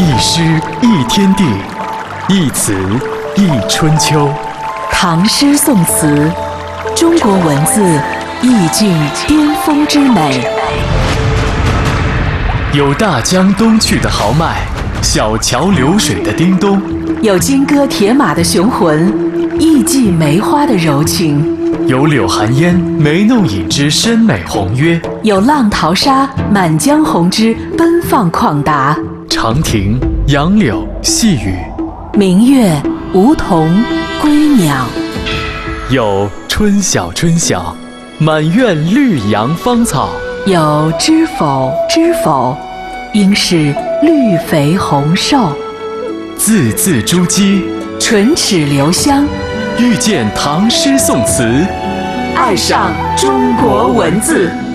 一诗一天地，一词一春秋。 唐诗宋词，中国文字意境巅峰之美。 有大江东去的豪迈，小桥流水的叮咚， 有金戈铁马的雄浑，艺伎梅花的柔情。 有柳寒烟眉弄影之深美宏约， 有浪淘沙满江红之奔放旷达。 长亭、杨柳、细雨， 明月、梧桐、归鸟。 有春晓春晓，满院绿杨芳草。 有知否知否，应是绿肥红瘦。 字字珠玑， 唇齿留香。 遇见唐诗宋词， 爱上中国文字。